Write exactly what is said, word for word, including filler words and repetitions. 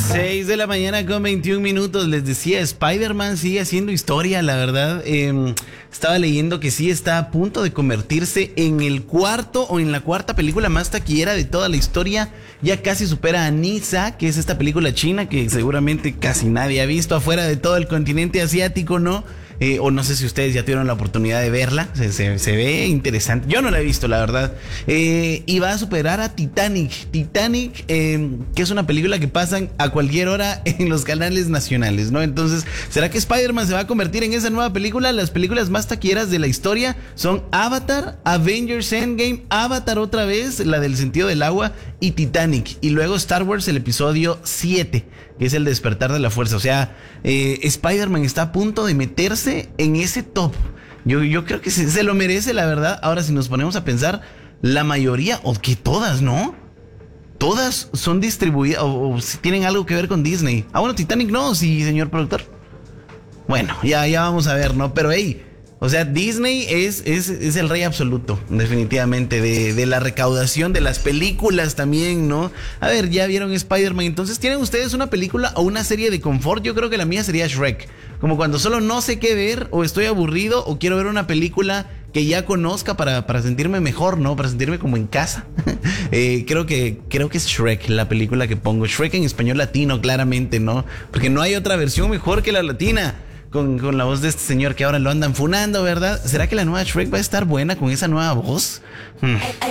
seis de la mañana con veintiún minutos. Les decía, Spider-Man sigue haciendo historia, la verdad. Eh, estaba leyendo que sí está a punto de convertirse en el cuarto o en la cuarta película más taquillera de toda la historia. Ya casi supera a Nisa, que es esta película china que seguramente casi nadie ha visto afuera de todo el continente asiático, ¿no? Eh, o no sé si ustedes ya tuvieron la oportunidad de verla. Se, se, se ve interesante. Yo no la he visto, la verdad. Eh, y va a superar a Titanic. Titanic, eh, que es una película que pasan a cualquier hora en los canales nacionales, ¿no? Entonces, ¿será que Spider-Man se va a convertir en esa nueva película? Las películas más taquilleras de la historia son Avatar, Avengers Endgame, Avatar otra vez, la del sentido del agua, y Titanic. Y luego Star Wars, el episodio siete, que es el despertar de la fuerza. O sea, eh, Spider-Man está a punto de meterse en ese top. Yo, yo creo que se, se lo merece, la verdad. Ahora, si nos ponemos a pensar, la mayoría, o que todas, ¿no? Todas son distribuidas, o, o si tienen algo que ver con Disney. Ah, bueno, Titanic no, sí, señor productor. Bueno, ya, ya vamos a ver, ¿no? Pero hey, o sea, Disney es, es, es el rey absoluto, definitivamente, de, de la recaudación de las películas también, ¿no? A ver, ya vieron Spider-Man, entonces, ¿tienen ustedes una película o una serie de confort? Yo creo que la mía sería Shrek. Como cuando solo no sé qué ver, o estoy aburrido, o quiero ver una película que ya conozca para, para sentirme mejor, ¿no? Para sentirme como en casa. eh, creo que creo que es Shrek la película que pongo. Shrek en español latino, claramente, ¿no? Porque no hay otra versión mejor que la latina. Con, con la voz de este señor que ahora lo andan funando, ¿verdad? ¿Será que la nueva Shrek va a estar buena con esa nueva voz? Hmm.